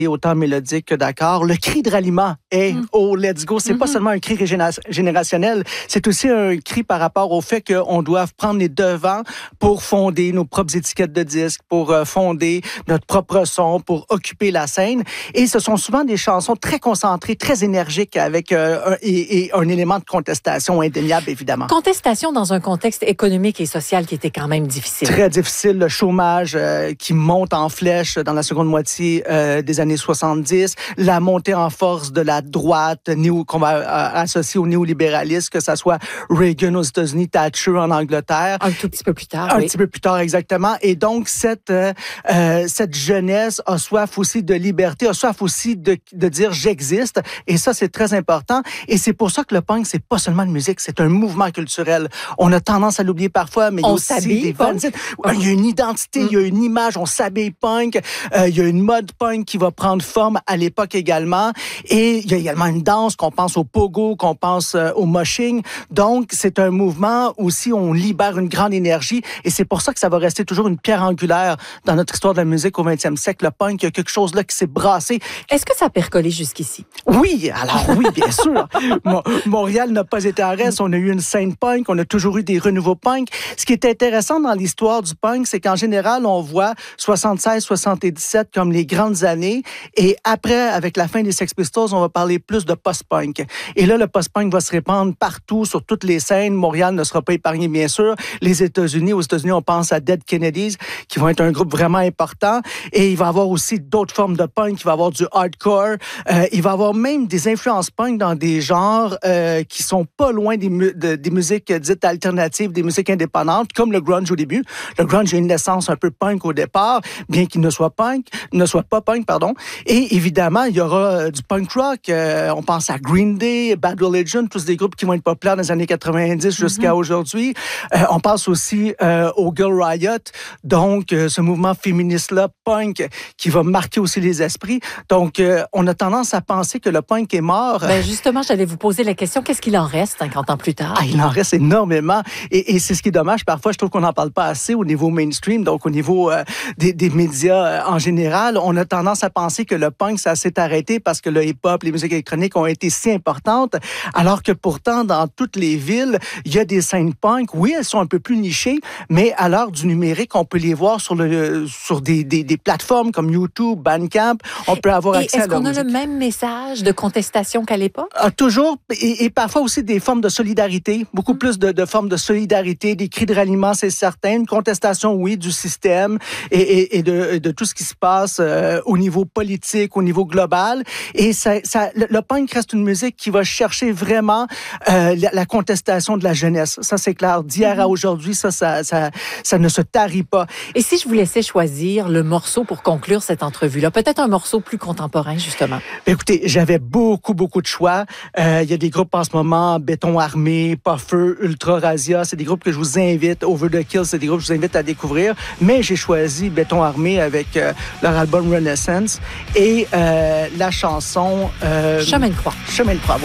autant mélodique que d'accord. Le cri de ralliement est « Oh, let's go ». C'est pas seulement un cri générationnel, c'est aussi un cri par rapport au fait qu'on doit prendre les devants pour fonder nos propres étiquettes de disques, pour fonder notre propre son, pour occuper la scène. Et ce sont souvent des chansons très concentrées, très énergiques, avec un élément de contestation indéniable, évidemment. Contestation dans un contexte économique et social qui était quand même difficile. Très difficile. Le chômage qui monte en flèche dans la seconde moitié des années 70, la montée en force de la droite qu'on va associer au néolibéralisme, que ça soit Reagan aux États-Unis, Thatcher en Angleterre. Un tout petit peu plus tard, Un petit peu plus tard, exactement. Et donc, cette jeunesse a soif aussi de liberté, a soif aussi de dire « j'existe ». Et ça, c'est très important. Et c'est pour ça que le punk, c'est pas seulement une musique, c'est un mouvement culturel. On a tendance à l'oublier parfois, mais il y a aussi des fanzines. Il y a une identité, il y a une image, on s'habille punk, il y a une mode punk qui va prendre forme à l'époque également. Et il y a également une danse, qu'on pense au pogo, qu'on pense au moshing. Donc, c'est un mouvement aussi où on libère une grande énergie. Et c'est pour ça que ça va rester toujours une pierre angulaire dans notre histoire de la musique au 20e siècle. Le punk, il y a quelque chose là qui s'est brassé. Est-ce que ça a percolé jusqu'ici? Oui, alors oui, bien sûr. Montréal n'a pas été en reste. On a eu une scène punk, on a toujours eu des renouveaux punk. Ce qui est intéressant dans l'histoire du punk, c'est qu'en général, on voit 76-77 comme les grandes années. Et après, avec la fin des Sex Pistols, on va parler plus de post-punk. Et là, le post-punk va se répandre partout, sur toutes les scènes. Montréal ne sera pas épargné, bien sûr. Les États-Unis, aux États-Unis, on pense à Dead Kennedys, qui vont être un groupe vraiment important. Et il va y avoir aussi d'autres formes de punk. Il va y avoir du hardcore. Il va y avoir même des influences punk dans des genres qui sont pas loin des musiques dites alternatives, des musiques indépendantes, comme le grunge au début. Le grunge a une naissance un peu punk au départ, bien qu'il ne soit pas punk, pardon. Et évidemment, il y aura du punk rock. On pense à Green Day, Bad Religion, tous des groupes qui vont être populaires dans les années 90 jusqu'à aujourd'hui. On pense aussi au Girl Riot, donc ce mouvement féministe-là, punk, qui va marquer aussi les esprits. Donc, on a tendance à penser que le punk est mort. Ben justement, j'allais vous poser la question, qu'est-ce qu'il en reste 50 ans plus tard? Il en reste énormément. Et c'est ce qui est dommage. Parfois, je trouve qu'on n'en parle pas assez au niveau mainstream, donc au niveau des médias en général. On a tendance à penser que le punk, ça s'est arrêté parce que le hip-hop, les musiques électroniques ont été si importantes, alors que pourtant, dans toutes les villes, il y a des scènes punk. Oui, elles sont un peu plus nichées, mais à l'heure du numérique, on peut les voir sur des plateformes comme YouTube, Bandcamp. On peut avoir accès à leur musique. Est-ce qu'on a le même message de contestation qu'à l'époque? Toujours, et parfois aussi des formes de solidarité, beaucoup plus de formes de solidarité, des cris de ralliement, c'est certain, une contestation, oui, du système et de tout ce qui se passe au niveau politique, au niveau global. Et le punk reste une musique qui va chercher vraiment la contestation de la jeunesse. Ça, c'est clair. D'hier à aujourd'hui, ça ne se tarit pas. Et si je vous laissais choisir le morceau pour conclure cette entrevue-là, peut-être un morceau plus contemporain, justement? Écoutez, j'avais beaucoup de choix. Il y a des groupes en ce moment, Béton Armé, Puffer, Ultra Razia. C'est des groupes que je vous invite, Over the Kill, c'est des groupes que je vous invite à découvrir. Mais j'ai choisi Béton Armé avec leur album Renaissance et la chanson... Chemin de croix. Chemin de croix.